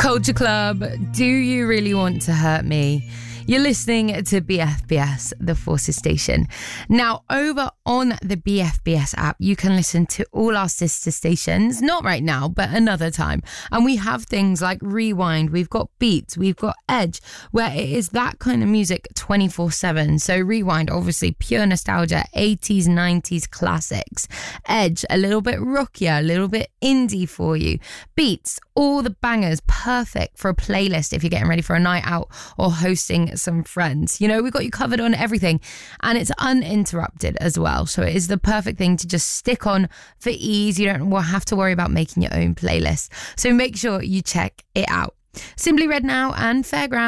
Culture Club, Do You Really Want to Hurt Me? You're listening to BFBS, the Forces Station. Now, over on the BFBS app, you can listen to all our sister stations, not right now, but another time. And we have things like Rewind, we've got Beats, we've got Edge, where it is that kind of music 24/7. So Rewind, obviously pure nostalgia, 80s, 90s classics. Edge, a little bit rockier, a little bit indie for you. Beats, all the bangers, perfect for a playlist if you're getting ready for a night out or hosting some friends. You know, we've got you covered on everything, and it's uninterrupted as well. So it is the perfect thing to just stick on for ease. You don't have to worry about making your own playlist. So make sure you check it out. Simply Red Now and Fairground.